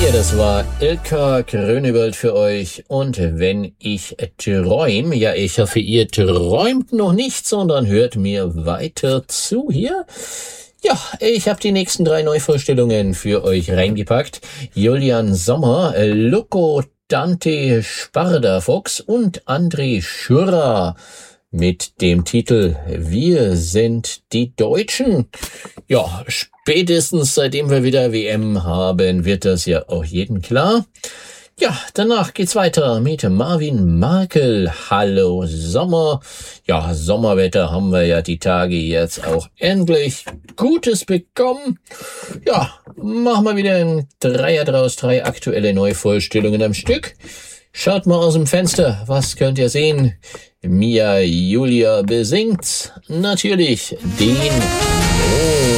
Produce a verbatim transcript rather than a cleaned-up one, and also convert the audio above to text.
Ja, das war Ilka Grönewald für euch. Und wenn ich träume, ja, ich hoffe, ihr träumt noch nicht, sondern hört mir weiter zu hier. Ja, ich habe die nächsten drei Neuvorstellungen für euch reingepackt. Julian Sommer, Loco Dante Sparda-Fox und André Schürrer mit dem Titel Wir sind die Deutschen. Ja, spätestens seitdem wir wieder W M haben, wird das ja auch jedem klar. Ja, danach geht's weiter mit Marvin Markel. Hallo Sommer. Ja, Sommerwetter haben wir ja die Tage jetzt auch endlich Gutes bekommen. Ja, machen wir wieder ein Dreier draus, drei aktuelle Neuvorstellungen am Stück. Schaut mal aus dem Fenster, was könnt ihr sehen? Mia Julia besingt natürlich den Mond.